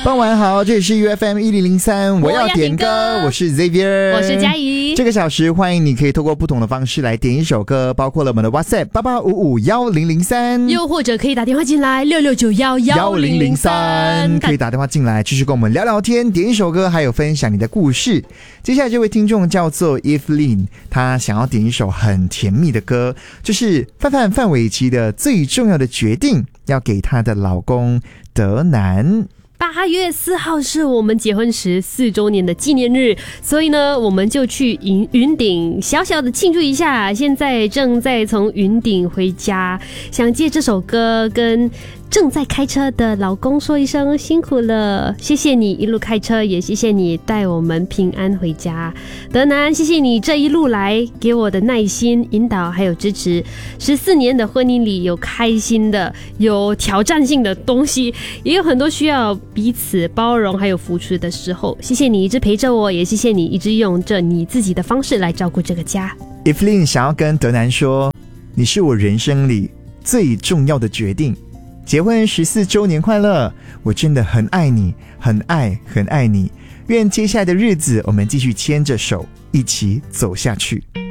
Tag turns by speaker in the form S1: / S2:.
S1: 傍晚好，这里是 UFM 1003，我要点歌，我是 Xavier，
S2: 我是嘉怡。
S1: 这个小时欢迎你可以透过不同的方式来点一首歌，包括了我们的 WhatsApp 88551003，
S2: 又或者可以打电话进来66911003，
S1: 可以打电话进来继续跟我们聊聊天，点一首歌，还有分享你的故事。接下来这位听众叫做 Evelyn， 他想要点一首很甜蜜的歌，就是范玮琪的最重要的决定，要给她的老公德南。
S2: 8月4号是我们结婚14周年的纪念日，所以呢，我们就去云顶小小的庆祝一下。现在正在从云顶回家，想借这首歌跟正在开车的老公说一声辛苦了，谢谢你一路开车，也谢谢你带我们平安回家。德南，谢谢你这一路来给我的耐心、引导还有支持。14年的婚姻里，有开心的，有挑战性的东西，也有很多需要彼此包容还有扶持的时候。谢谢你一直陪着我，也谢谢你一直用着你自己的方式来照顾这个家。
S1: Evelyn 想要跟德南说，你是我人生里最重要的决定，结婚14周年快乐，我真的很爱你，很爱你，愿接下来的日子我们继续牵着手一起走下去。